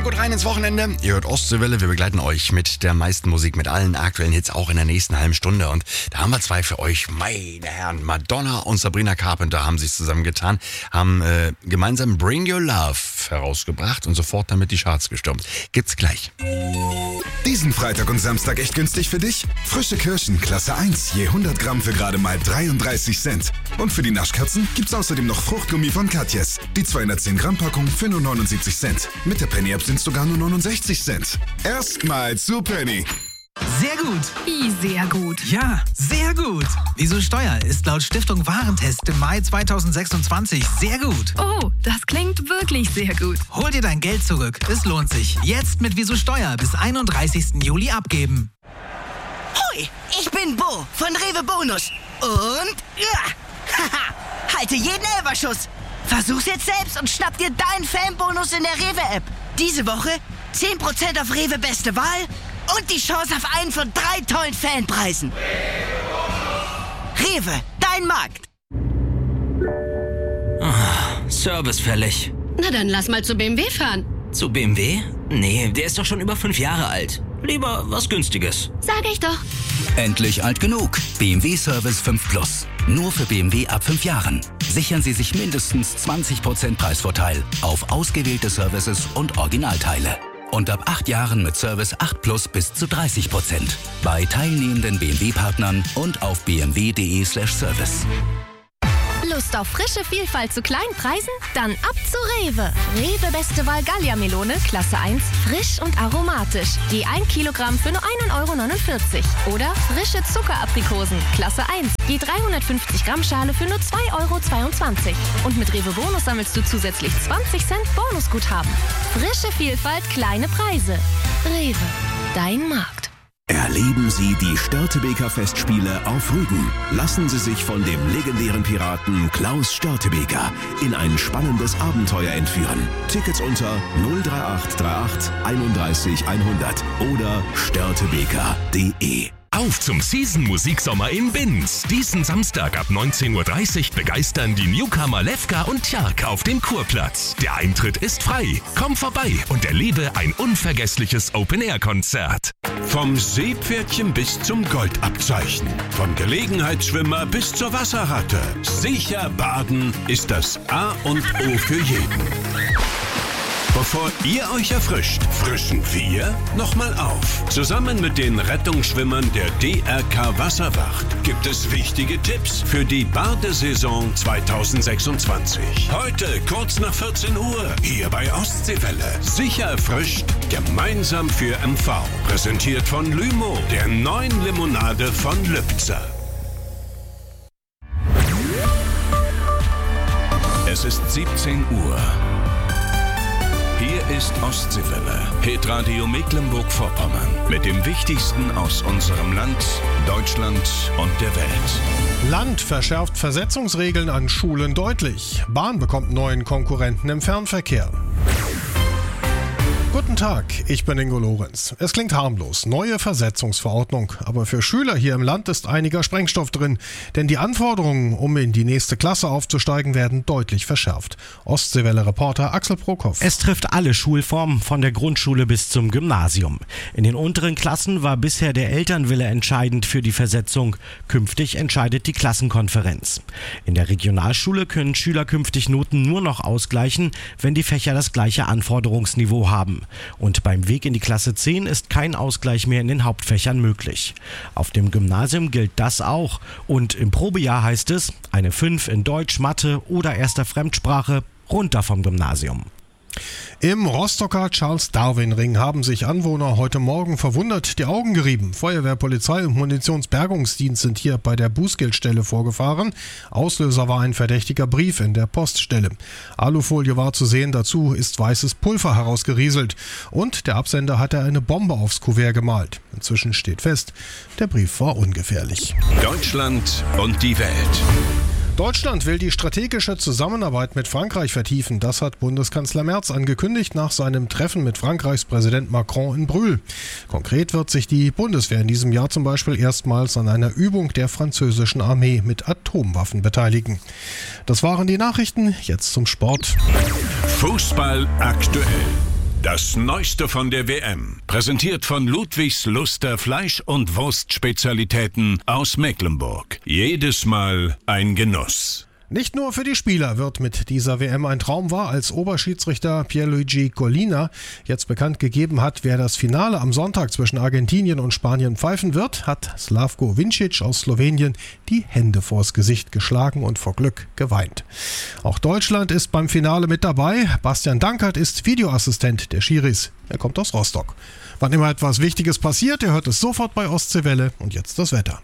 gut rein ins Wochenende. Ihr hört Ostseewelle, wir begleiten euch mit der meisten Musik, mit allen aktuellen Hits, auch in der nächsten halben Stunde. Und da haben wir zwei für euch, meine Herren, Madonna und Sabrina Carpenter haben sich zusammengetan, haben gemeinsam Bring Your Love herausgebracht und sofort damit die Charts gestürmt. Gibt's gleich. Diesen Freitag und Samstag echt günstig für dich? Frische Kirschen, Klasse 1, je 100 Gramm für gerade mal 33 Cent. Und für die Naschkatzen gibt's außerdem noch Fruchtgummi von Katjes. Die 210 Gramm Packung für nur 79 Cent. Mit der Penny App sind sogar nur 69 Cent. Erstmal zu Penny. Sehr gut. Wie sehr gut? Ja, sehr gut. Wieso Steuer ist laut Stiftung Warentest im Mai 2026 sehr gut. Oh, das klingt wirklich sehr gut. Hol dir dein Geld zurück. Es lohnt sich. Jetzt mit Wieso Steuer bis 31. Juli abgeben. Hui, ich bin Bo von Rewe Bonus. Und halte jeden Elferschuss. Versuch's jetzt selbst und schnapp dir deinen Fanbonus in der Rewe-App. Diese Woche 10% auf Rewe Beste Wahl und die Chance auf einen von 3 tollen Fanpreisen. Rewe, dein Markt. Service fällig. Na dann lass mal zu BMW fahren. Zu BMW? Nee, der ist doch schon über 5 Jahre alt. Lieber was Günstiges. Sag ich doch. Endlich alt genug. BMW Service 5 Plus. Nur für BMW ab 5 Jahren. Sichern Sie sich mindestens 20% Preisvorteil auf ausgewählte Services und Originalteile. Und ab 8 Jahren mit Service 8 Plus bis zu 30%. Bei teilnehmenden BMW-Partnern und auf bmw.de/service. Lust auf frische Vielfalt zu kleinen Preisen? Dann ab zu Rewe. Rewe Beste Wahl Gallia-Melone, Klasse 1, frisch und aromatisch. Je 1 Kilogramm für nur 1,49 €. Oder frische Zuckeraprikosen, Klasse 1, je 350 Gramm Schale für nur 2,22 €. Und mit Rewe Bonus sammelst du zusätzlich 20 Cent Bonusguthaben. Frische Vielfalt, kleine Preise. Rewe, dein Markt. Erleben Sie die Störtebeker Festspiele auf Rügen. Lassen Sie sich von dem legendären Piraten Klaus Störtebeker in ein spannendes Abenteuer entführen. Tickets unter 03838 31 100 oder störtebeker.de. Auf zum Season-Musiksommer in Binz. Diesen Samstag ab 19:30 Uhr begeistern die Newcomer Lefka und Tjark auf dem Kurplatz. Der Eintritt ist frei. Komm vorbei und erlebe ein unvergessliches Open-Air-Konzert. Vom Seepferdchen bis zum Goldabzeichen. Vom Gelegenheitsschwimmer bis zur Wasserratte. Sicher baden ist das A und O für jeden. Bevor ihr euch erfrischt, frischen wir nochmal auf. Zusammen mit den Rettungsschwimmern der DRK Wasserwacht gibt es wichtige Tipps für die Badesaison 2026. Heute kurz nach 14 Uhr hier bei Ostseewelle. Sicher erfrischt, gemeinsam für MV. Präsentiert von Lymo, der neuen Limonade von Lübzer. Es ist 17 Uhr. Hier ist Ostseewelle, Hitradio Mecklenburg-Vorpommern. Mit dem Wichtigsten aus unserem Land, Deutschland und der Welt. Land verschärft Versetzungsregeln an Schulen deutlich. Bahn bekommt neuen Konkurrenten im Fernverkehr. Guten Tag, ich bin Ingo Lorenz. Es klingt harmlos, neue Versetzungsverordnung. Aber für Schüler hier im Land ist einiger Sprengstoff drin. Denn die Anforderungen, um in die nächste Klasse aufzusteigen, werden deutlich verschärft. Ostseewelle-Reporter Axel Prokop. Es trifft alle Schulformen, von der Grundschule bis zum Gymnasium. In den unteren Klassen war bisher der Elternwille entscheidend für die Versetzung. Künftig entscheidet die Klassenkonferenz. In der Regionalschule können Schüler künftig Noten nur noch ausgleichen, wenn die Fächer das gleiche Anforderungsniveau haben. Und beim Weg in die Klasse 10 ist kein Ausgleich mehr in den Hauptfächern möglich. Auf dem Gymnasium gilt das auch. Und im Probejahr heißt es, eine 5 in Deutsch, Mathe oder erster Fremdsprache, runter vom Gymnasium. Im Rostocker Charles-Darwin-Ring haben sich Anwohner heute Morgen verwundert die Augen gerieben. Feuerwehr, Polizei und Munitionsbergungsdienst sind hier bei der Bußgeldstelle vorgefahren. Auslöser war ein verdächtiger Brief in der Poststelle. Alufolie war zu sehen, dazu ist weißes Pulver herausgerieselt. Und der Absender hatte eine Bombe aufs Kuvert gemalt. Inzwischen steht fest, der Brief war ungefährlich. Deutschland und die Welt. Deutschland will die strategische Zusammenarbeit mit Frankreich vertiefen. Das hat Bundeskanzler Merz angekündigt nach seinem Treffen mit Frankreichs Präsident Macron in Brühl. Konkret wird sich die Bundeswehr in diesem Jahr zum Beispiel erstmals an einer Übung der französischen Armee mit Atomwaffen beteiligen. Das waren die Nachrichten, jetzt zum Sport. Fußball aktuell. Das Neueste von der WM. Präsentiert von Ludwigs Luster Fleisch- und Wurstspezialitäten aus Mecklenburg. Jedes Mal ein Genuss. Nicht nur für die Spieler wird mit dieser WM ein Traum wahr, als Oberschiedsrichter Pierluigi Collina jetzt bekannt gegeben hat, wer das Finale am Sonntag zwischen Argentinien und Spanien pfeifen wird, hat Slavko Vincic aus Slowenien die Hände vors Gesicht geschlagen und vor Glück geweint. Auch Deutschland ist beim Finale mit dabei. Bastian Dankert ist Videoassistent der Schiris. Er kommt aus Rostock. Wann immer etwas Wichtiges passiert, ihr hört es sofort bei Ostseewelle. Und jetzt das Wetter.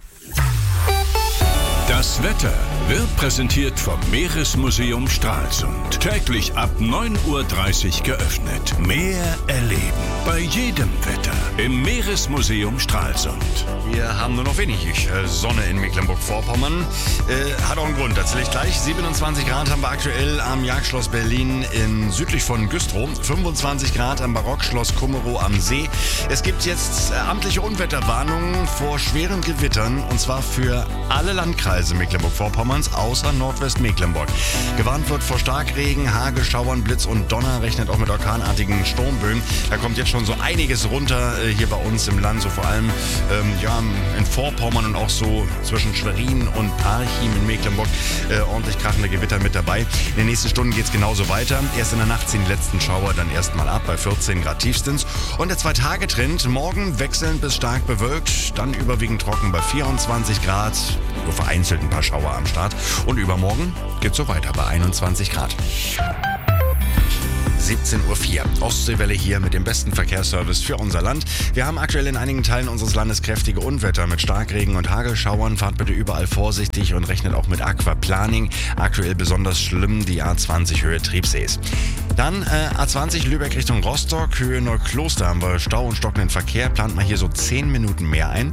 Das Wetter wird präsentiert vom Meeresmuseum Stralsund. Täglich ab 9:30 Uhr geöffnet. Meer erleben. Bei jedem Wetter im Meeresmuseum Stralsund. Wir haben nur noch wenig Sonne in Mecklenburg-Vorpommern. Hat auch einen Grund, erzähle ich gleich. 27 Grad haben wir aktuell am Jagdschloss Berlin südlich von Güstrow. 25 Grad am Barockschloss Kummerow am See. Es gibt jetzt amtliche Unwetterwarnungen vor schweren Gewittern, und zwar für alle Landkreise Mecklenburg-Vorpommerns außer Nordwestmecklenburg. Gewarnt wird vor Starkregen, Hagelschauern, Blitz und Donner, rechnet auch mit orkanartigen Sturmböen. Da kommt jetzt schon so einiges runter hier bei uns im Land, so vor allem in Vorpommern und auch so zwischen Schwerin und Parchim in Mecklenburg ordentlich krachende Gewitter mit dabei. In den nächsten Stunden geht es genauso weiter. Erst in der Nacht ziehen die letzten Schauer dann erstmal ab bei 14 Grad tiefstens. Und der 2-Tage-Trend, morgen wechselnd bis stark bewölkt, dann überwiegend trocken bei 24 Grad, nur vereinzelt ein paar Schauer am Start. Und übermorgen geht's so weiter bei 21 Grad. 17:04 Uhr. Ostseewelle hier mit dem besten Verkehrsservice für unser Land. Wir haben aktuell in einigen Teilen unseres Landes kräftige Unwetter mit Starkregen und Hagelschauern. Fahrt bitte überall vorsichtig und rechnet auch mit Aquaplaning. Aktuell besonders schlimm die A20 Höhe Triebsees. Dann A20 Lübeck Richtung Rostock, Höhe Neukloster haben wir Stau und stockenden Verkehr. Plant mal hier so 10 Minuten mehr ein.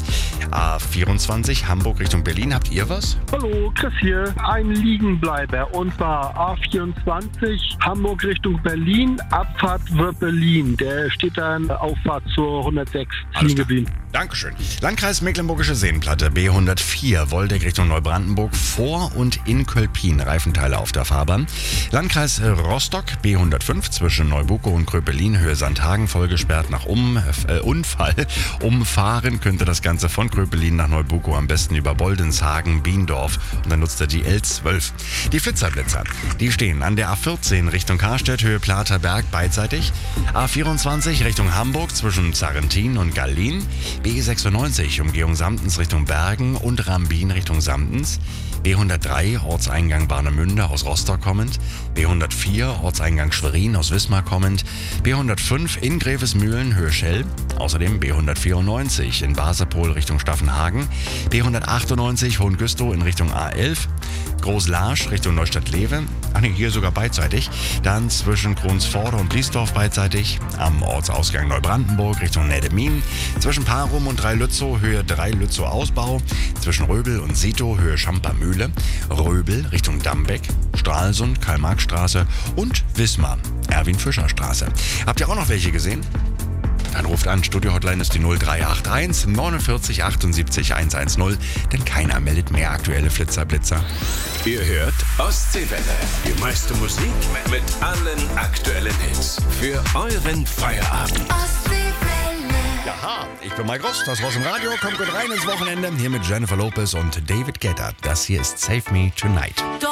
A24 Hamburg Richtung Berlin. Habt ihr was? Hallo, Chris hier. Ein Liegenbleiber. Und zwar A24 Hamburg Richtung Berlin. Abfahrt wird Berlin. Der steht dann Auffahrt zur 106 liegen geblieben. Dankeschön. Landkreis Mecklenburgische Seenplatte, B104, Woldeck Richtung Neubrandenburg, vor und in Kölpin, Reifenteile auf der Fahrbahn. Landkreis Rostock, B105, zwischen Neubukow und Kröpelin, Höhe Sandhagen, vollgesperrt nach Unfall. Umfahren könnte das Ganze von Kröpelin nach Neubukow am besten über Boldenshagen, Biendorf, und dann nutzt er die L12. Die Flitzerblitzer, die stehen an der A14 Richtung Karstedt, Höhe Platerberg, beidseitig. A24 Richtung Hamburg, zwischen Zarrentin und Gallin. B96 Umgehung Samtens Richtung Bergen und Rambin Richtung Samtens. B103 Ortseingang Warnemünde aus Rostock kommend. B104 Ortseingang Schwerin aus Wismar kommend. B105 in Grevesmühlen Höhe Schell. Außerdem B194 in Basepol Richtung Staffenhagen. B198 Hohengüstrow in Richtung A11. Großlarsch Richtung Neustadt-Lewe. Ach nee, hier sogar beidseitig. Dann zwischen Kronsforde und Bliesdorf beidseitig. Am Ortsausgang Neubrandenburg Richtung Neddemin. Zwischen Parum und Dreilützow Höhe 3 Lützow Ausbau. Zwischen Röbel und Sito Höhe Schampermühle. Röbel Richtung Dambeck. Stralsund, Karl-Marx-Straße und Wismar, Erwin-Fischer-Straße. Habt ihr auch noch welche gesehen? Dann ruft an, Studio-Hotline ist die 0381 49 78 110, denn keiner meldet mehr aktuelle Flitzer-Blitzer. Ihr hört Ostseewelle. Die meiste Musik mit allen aktuellen Hits. Für euren Feierabend. Jaha, ich bin Mike Rost, das war's im Radio. Kommt gut rein ins Wochenende. Hier mit Jennifer Lopez und David Guetta. Das hier ist Save Me Tonight.